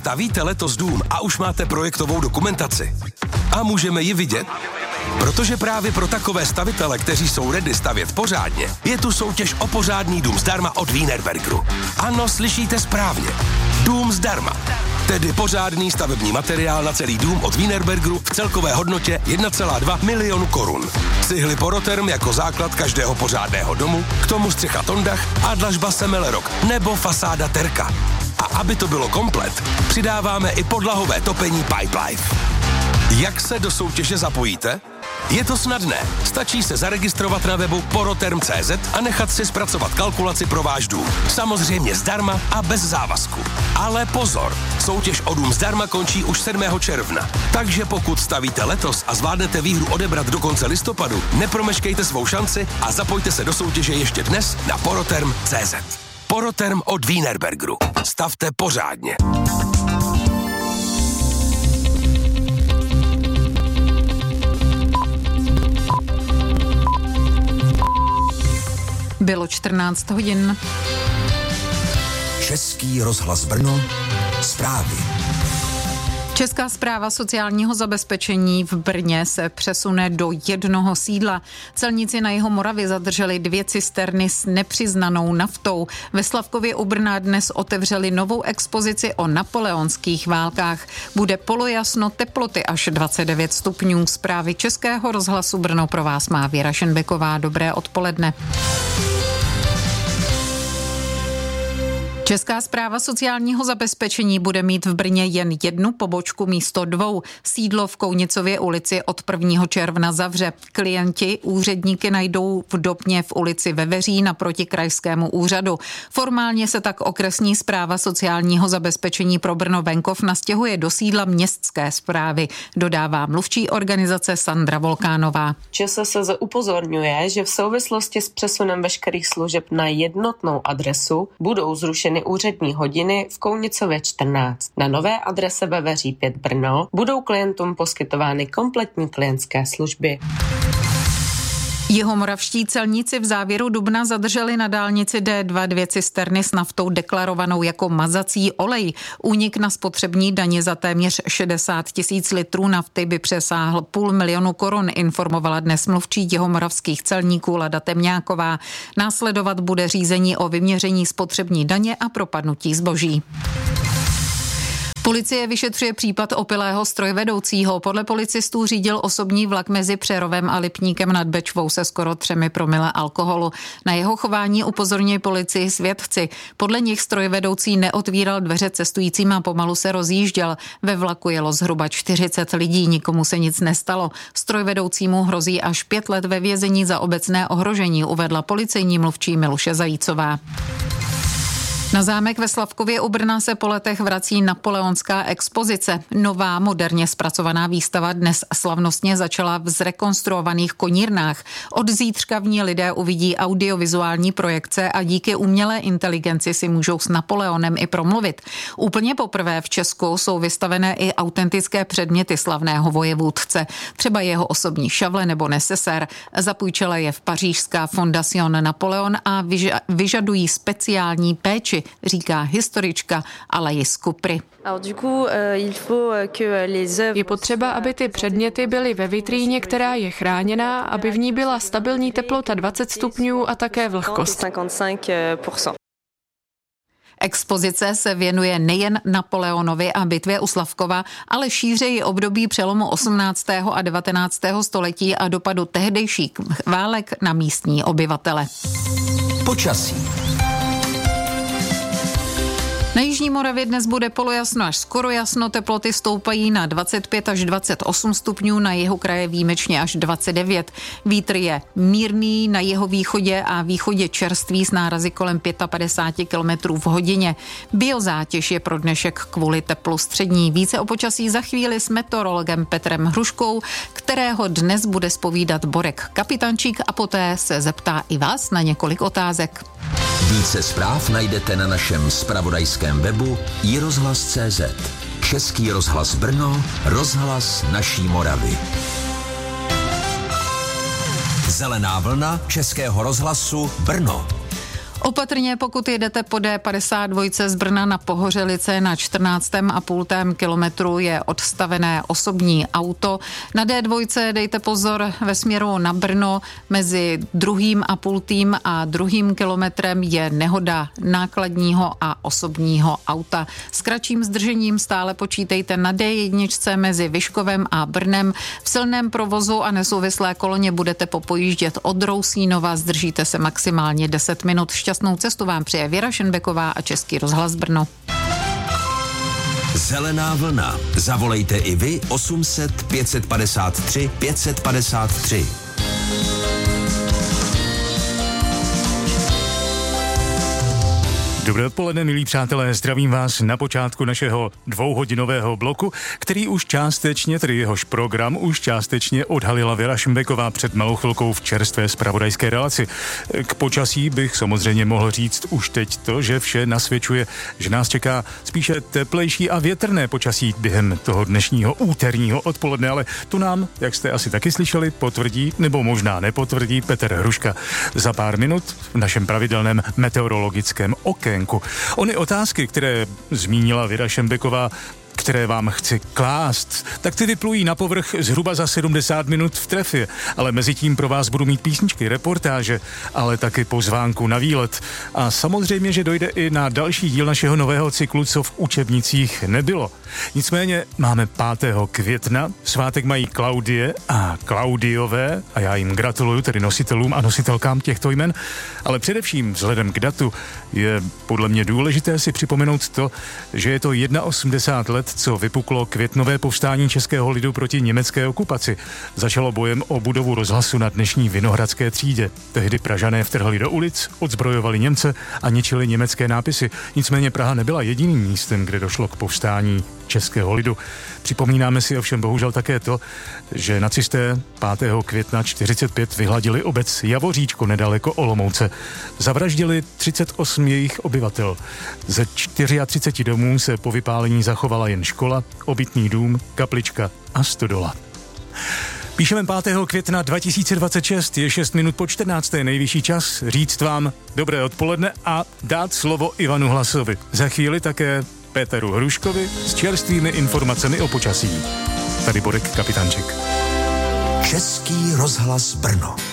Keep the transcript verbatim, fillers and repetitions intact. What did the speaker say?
Stavíte letos dům a už máte projektovou dokumentaci? A můžeme ji vidět? Protože právě pro takové stavitele, kteří jsou ready stavět pořádně, je tu soutěž o pořádný dům zdarma od Wienerbergeru. Ano, slyšíte správně. Dům zdarma. Tedy pořádný stavební materiál na celý dům od Wienerbergeru v celkové hodnotě jedna celá dva milionu korun. Cihly Poroterm jako základ každého pořádného domu, k tomu střecha Tondach a dlažba Semelerok nebo fasáda Terka. A aby to bylo komplet, přidáváme i podlahové topení Pipelife. Jak se do soutěže zapojíte? Je to snadné. Stačí se zaregistrovat na webu poroterm tečka cé zet a nechat si zpracovat kalkulaci pro váš dům. Samozřejmě zdarma a bez závazku. Ale pozor, soutěž o dům zdarma končí už sedmého června. Takže pokud stavíte letos a zvládnete výhru odebrat do konce listopadu, nepromeškejte svou šanci a zapojte se do soutěže ještě dnes na poroterm tečka cé zet. Poroterm od Wienerbergeru. Stavte pořádně. Bylo čtrnáct hodin. Český rozhlas Brno, zprávy. Česká správa sociálního zabezpečení v Brně se přesune do jednoho sídla. Celníci na Jihomoravě zadrželi dvě cisterny s nepřiznanou naftou. Ve Slavkově u Brna dnes otevřeli novou expozici o napoleonských válkách. Bude polojasno, teploty až dvacet devět stupňů. Zprávy Českého rozhlasu Brno pro vás má Věra Šenbeková. Dobré odpoledne. Česká správa sociálního zabezpečení bude mít v Brně jen jednu pobočku místo dvou. Sídlo v Kounicově ulici od prvního června zavře. Klienti úředníky najdou v Dobně v ulici Veveří naproti krajskému úřadu. Formálně se tak okresní správa sociálního zabezpečení pro Brno venkov nastěhuje do sídla městské správy, dodává mluvčí organizace Sandra Volkánová. ČSSZ upozorňuje, že v souvislosti s přesunem veškerých služeb na jednotnou adresu budou zrušeny úřední hodiny v Kounicově čtrnáct. Na nové adrese Veveří pět Brno budou klientům poskytovány kompletní klientské služby. Jihomoravští celníci v závěru dubna zadrželi na dálnici D dva dvě cisterny s naftou deklarovanou jako mazací olej. Únik na spotřební daně za téměř šedesát tisíc litrů nafty by přesáhl půl milionu korun, informovala dnes mluvčí jihomoravských celníků Lada Temňáková. Následovat bude řízení o vyměření spotřební daně a propadnutí zboží. Policie vyšetřuje případ opilého strojvedoucího. Podle policistů řídil osobní vlak mezi Přerovem a Lipníkem nad Bečvou se skoro třemi promile alkoholu. Na jeho chování upozorňují policii svědci. Podle nich strojvedoucí neotvíral dveře cestujícím a pomalu se rozjížděl. Ve vlaku jelo zhruba čtyřicet lidí, nikomu se nic nestalo. Strojvedoucímu hrozí až pět let ve vězení za obecné ohrožení, uvedla policejní mluvčí Miluše Zajícová. Na zámek ve Slavkově u Brna se po letech vrací napoleonská expozice. Nová, moderně zpracovaná výstava dnes slavnostně začala v zrekonstruovaných konírnách. Od zítřka v ní lidé uvidí audiovizuální projekce a díky umělé inteligenci si můžou s Napoleonem i promluvit. Úplně poprvé v Česku jsou vystavené i autentické předměty slavného vojevůdce, třeba jeho osobní šavle nebo neseser. Zapůjčila je v pařížská Fondation Napoleon a vyžadují speciální péči, říká historička Alajis Kupry. Je potřeba, aby ty předměty byly ve vitríně, která je chráněná, aby v ní byla stabilní teplota dvacet stupňů a také vlhkost. Expozice se věnuje nejen Napoleonovi a bitvě u Slavkova, ale šířeji období přelomu osmnáctého a devatenáctého století a dopadu tehdejších válek na místní obyvatele. Počasí. Na Jižní Moravě dnes bude polojasno až skoro jasno, teploty stoupají na dvacet pět až dvacet osm stupňů, na jihu kraje výjimečně až dvacet devět. Vítr je mírný, na jihovýchodě a východě čerstvý s nárazy kolem padesát pět kilometrů v hodině. Biozátěž je pro dnešek kvůli teplu střední. Více o počasí za chvíli s meteorologem Petrem Hruškou, kterého dnes bude zpovídat Borek Kapitančík a poté se zeptá i vás na několik otázek. Více zpráv najdete na našem zpravodajském webu i rozhlas tečka cé zet. Český rozhlas Brno, rozhlas naší Moravy. Zelená vlna Českého rozhlasu Brno. Opatrně, pokud jedete po D padesát dva z Brna na Pohořelice, na čtrnáctém a půl kilometru je odstavené osobní auto. Na D dva dejte pozor ve směru na Brno, mezi druhým a půltým a druhým kilometrem je nehoda nákladního a osobního auta. S kratším zdržením stále počítejte na D jedna mezi Vyškovem a Brnem. V silném provozu a nesouvislé koloně budete popojíždět od Rousínova, zdržíte se maximálně deset minut. Šťastnou cestu vám přeje Věra Šenbeková a Český rozhlas Brno. Zelená vlna. Zavolejte i vy osm set pět padesát tři pět padesát tři. Dobré odpoledne, milí přátelé, zdravím vás na počátku našeho dvouhodinového bloku, který už částečně, tedy jehož program už částečně odhalila Věra Šenbeková před malou chvilkou v čerstvé zpravodajské relaci. K počasí bych samozřejmě mohl říct už teď to, že vše nasvědčuje, že nás čeká spíše teplejší a větrné počasí během toho dnešního úterního odpoledne, ale to nám, jak jste asi taky slyšeli, potvrdí, nebo možná nepotvrdí Petr Hruška za pár minut v našem pravidelném meteorologickém okénku. Ony otázky, které zmínila Věra Šenbeková, které vám chci klást, tak ty vyplují na povrch zhruba za sedmdesát minut v trefě, ale mezi tím pro vás budu mít písničky, reportáže, ale taky pozvánku na výlet. A samozřejmě, že dojde i na další díl našeho nového cyklu, co v učebnicích nebylo. Nicméně máme pátého května, svátek mají Klaudie a Klaudiové a já jim gratuluju, tedy nositelům a nositelkám těchto jmen, ale především vzhledem k datu je podle mě důležité si připomenout to, že je to osmdesát jedna let, co vypuklo květnové povstání českého lidu proti německé okupaci. Začalo bojem o budovu rozhlasu na dnešní Vinohradské třídě. Tehdy Pražané vtrhli do ulic, odzbrojovali Němce a ničili německé nápisy. Nicméně Praha nebyla jediným místem, kde došlo k povstání českého lidu. Připomínáme si ovšem bohužel také to, že nacisté pátého května čtyřicet pět vyhladili obec Javoříčko nedaleko Olomouce. Zavraždili třicet osm jejich obyvatel. Ze třiceti čtyř domů se po vypálení zachovala jen škola, obytný dům, kaplička a stodola. Píšeme pátého května dva tisíce dvacet šest, je šest minut po čtrnácté, nejvyšší čas říct vám dobré odpoledne a dát slovo Ivanu Hlasovi. Za chvíli také Petru Hruškovi s čerstvými informacemi o počasí. Tady Borek Kapitanček. Český rozhlas Brno.